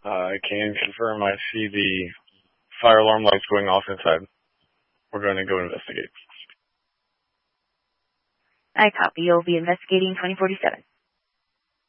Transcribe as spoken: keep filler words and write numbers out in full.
Uh, I can confirm I see the fire alarm lights going off inside. We're going to go investigate. I copy. You'll be investigating twenty forty-seven.